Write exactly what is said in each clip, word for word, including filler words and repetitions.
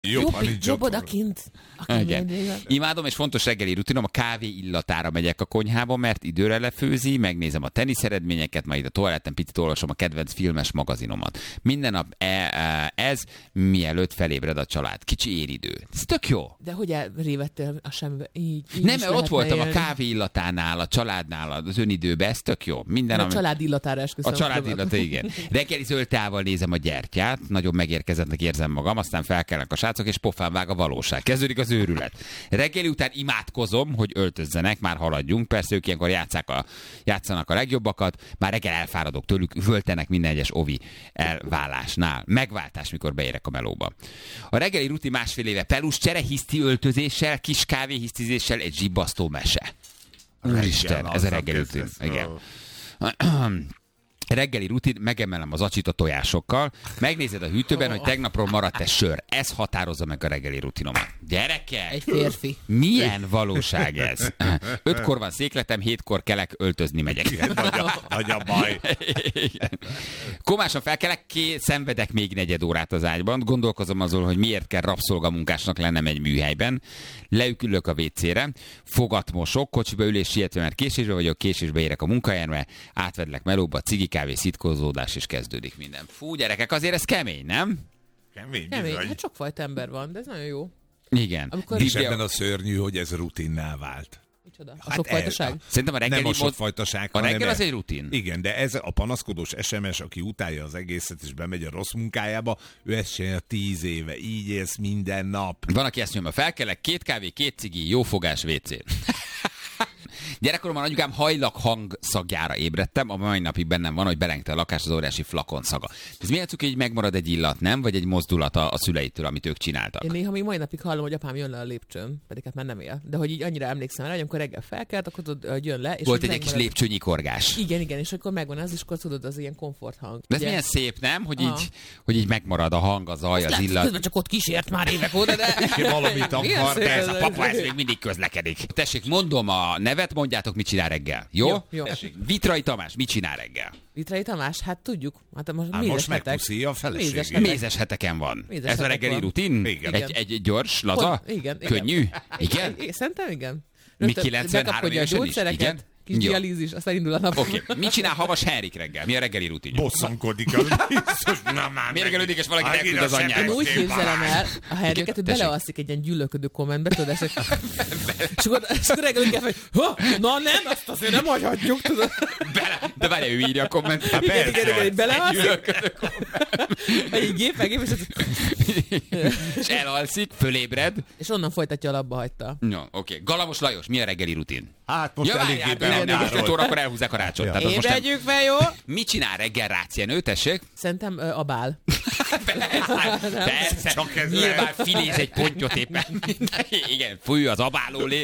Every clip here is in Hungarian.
Jobb, jobb odakint. Imádom, és fontos reggeli rutinom, a kávé illatára megyek a konyhába, mert időre lefőzi, megnézem a tenisz eredményeket, majd a toaletten picit olvasom a kedvenc filmes magazinomat. Minden nap e, ez, mielőtt felébred a család. Kicsi éridő. Ez tök jó. De hogy elrévettél a semmibe? Így, így nem, mert ott voltam élni. A kávé illatánál, a családnál, az önidőben, ez tök jó. Minden, a ami... család illatára esküszöm. A család illata, igen. Reggeli zöld tával nézem a gyertyát, nagyon megérkezettnek érzem magam, aztán felkelnek a srácok, és pofán vág a valóság. Kezdődik az őrület. Reggeli után imádkozom, hogy öltözzenek, már haladjunk. Persze ők ilyenkor játszák a, játszanak a legjobbakat, már reggel elfáradok tőlük, üvöltenek minden egyes ovi elválásnál. Megváltás, mikor beérek a melóba. A reggeli rutin másfél éve pelus csere, hiszti öltözéssel, kis kávé hisztizéssel, egy zsibbasztó mese. Úristen, ez a reggeli rutin. Igen. Reggeli rutin, megemelem az acsit a tojásokkal, megnézed a hűtőben, hogy tegnapról maradt-e sör. Ez határozza meg a reggeli rutinomat. Gyerekek! Egy férfi. Milyen valóság ez? Ötkor van székletem, hétkor kelek, öltözni megyek. Igen, nagy, a, nagy a baj. Komásan felkelek, ké, szenvedek még negyed órát az ágyban, gondolkozom azon, hogy miért kell rabszolgamunkásnak lennem egy műhelyben. Leükülök a vécére, fogat mosok, kocsiba ülés sietve, mert késésbe vagyok, késésbe érek a munkahelyemre, átvedlek melóba, cigi kávé, szitkozódás, és kezdődik minden. Fú, gyerekek, azért ez kemény, nem? Kemény, kemény. Hát sokfajta ember van, de ez nagyon jó. Igen. Amikor... És ebben a szörnyű, hogy ez rutinná vált. Micsoda? A hát sokfajtaság? Szerintem a reggeli... Nem a sokfajtaság, A reggel az e... egy rutin. Igen, de ez a panaszkodós es em es, aki utálja az egészet, és bemegy a rossz munkájába, ő ezt csinálja tíz éve. Így élsz minden nap. Van, aki ezt nyomja. Felkelek, két kávé, két cigi, jó fogás, vécé. Gyerekkoromban anyukám hajlak hang szagjára ébredtem, a mai napig bennem van, hogy belengte a lakás az óriási flakon szaga. Ez miért cuki, hogy megmarad egy illat, nem? Vagy egy mozdulat a, a szüleitől, amit ők csináltak? Én néha még mai napig hallom, hogy apám jön le a lépcsőn, pedig hát már nem él. De hogy így annyira emlékszem rá, hogy amikor reggel felkelt, akkor tudod, jön le. És volt egy megmarad... kis lépcsőnyikorgás. Igen, igen, és akkor megvan az, és akkor tudod, az ilyen komfort hang. De ez milyen szép, nem? Hogy így, hogy így megmarad a hang, az zaj, az illat. Közben csak ott kísért már évek óta, de... Valamit akar, de ez a papa, ez még mindig közlekedik. Tessék, mondom a nevet, mondjátok, mit csinál reggel. Jó? Jó, jó. Vitrai Tamás, mit csinál reggel? Vitrai Tamás, hát tudjuk. Hát most, hát most megpuszíja a feleségét. Mézes heteken van. Mézes ez a reggeli van. rutin? Igen. Egy, egy gyors, laza? Pont, igen, könnyű? Igen? igen? Szerintem igen. Mi kilencvenhárom évesen is? Igen? Kis dialízis, aztán indul a nap. Oké. Okay. Mit csinál Havas Henrik reggel? Mi a reggeli rutin? Bosszankodik az biztos. Na már mérgelődik, és valaki elküld az anyját. Én úgy képzelem el a Henriket, hogy belealszik egy ilyen gyűlölködő kommentbe, tudod, és akkor reggelünk el, hogy na nem, azt azért nem hagyhatjuk, tudod. De várja, ő írja a kommentet. Igen, igen, igen, belealszik. Egy gép, meg gép, és elalszik, fölébred. És onnan folytatja, a labba hagyta. No, oké. Galamos Lajos, mi a reggeli rutin? Hát most eléggé most öt órakor elhúzzák a rácsot. Ja. Ébredjük fel, jó? Mit csinál reggel Rácienő, tessék? Szerintem ö, a bál. Persze, csak ez nyilván filéz egy pontyot éppen. Igen, fúj az abálólé.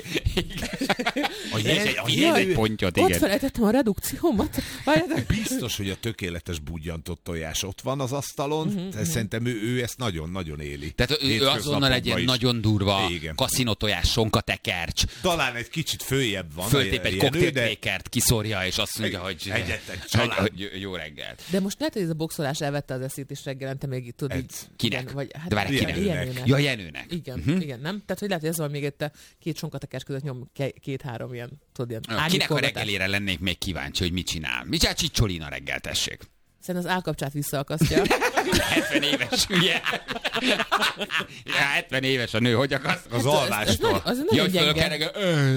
A jéz egy, jéz egy pontyot, igen. Ott felejtettem a redukciómat. Biztos, hogy a tökéletes budjantott tojás ott van az asztalon. Uh-huh, Szerintem ő, ő ezt nagyon-nagyon éli. Tehát ő, ő azonnal egy ilyen nagyon durva igen. kaszinótojás, sonkatekercs. Talán egy kicsit följebb van. Föltép egy koktélkrékert, kiszorja, és azt mondja, hogy, hogy, hogy jó reggel. De most lehet, hogy ez a boxolás elvette az eszét is reggelente, még tudod. Kinek? Igen, vagy, hát, de várj, kinek? Jenőnek. Ja, Jenőnek. Igen, uh-huh. igen, nem? Tehát, hogy lehet, hogy ez van még itt a két sonkatekercs között nyom két-három ilyen, tudod, ilyen ja, kinek a reggelére lennék még kíváncsi, hogy mit csinál? Mit csinál Csicsolina reggel, tessék? Szerintem az állkapcsát visszaakasztja. hetven éves, ugye? Ja, hetven éves a nő, hogy akaszt? Az alvástól. Az nagyon gyenge.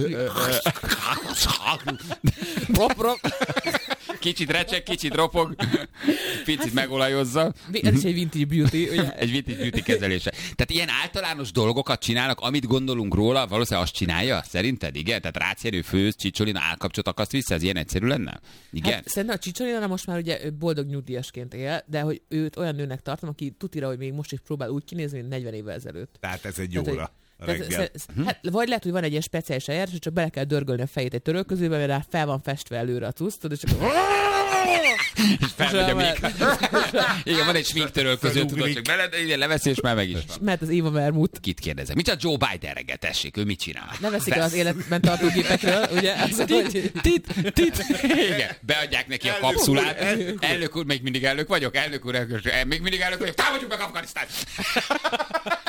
Rop, rop. Kicsit recseg, kicsit ropog, picit hát, megolajozza. Ez is egy vintage beauty, ugye? Egy vintage beauty kezelése. Tehát ilyen általános dolgokat csinálnak, amit gondolunk róla, valószínűleg azt csinálja? Szerinted? Igen? Tehát Rácienő főz, Csicsolina állkapcsot akaszt vissza? Ez ilyen egyszerű lenne? Igen? Hát, szerintem a Csicsolina most már ugye boldog nyugdíjasként él, de hogy őt olyan nőnek tartom, aki tutira, hogy még most is próbál úgy kinézni, mint negyven évvel ezelőtt. Tehát ez egy óra. Tehát, hát, vagy lehet, hogy van egy ilyen speciális eljárás, hogy csak bele kell dörgölni a fejét egy törölközőbe, mert rá fel van festve előre a tusztod, és csak... és felmegy a méka. Igen, van egy sminktörölköző, tudod, csak bele, de leveszi, és már meg is van. Mert az Éva Vermut. Kit kérdezem? Mit csinál Joe Biden reggel, tessék? Ő mit csinál? Ne veszik el az életben tartó gépekről, ugye? Tit, tit, tit. Igen, beadják neki a kapszulát. Elnök úr, még mindig elnök vagyok? Elnök úr, még mindig elnök vagyok. Támadjuk meg Afganisztánt!